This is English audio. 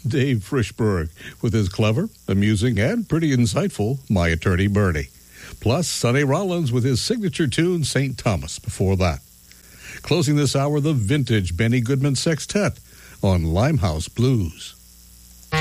Dave Frischberg with his clever, amusing, and pretty insightful My Attorney Bernie. Plus, Sonny Rollins with his signature tune, St. Thomas, before that. Closing this hour, the vintage Benny Goodman Sextet on Limehouse Blues.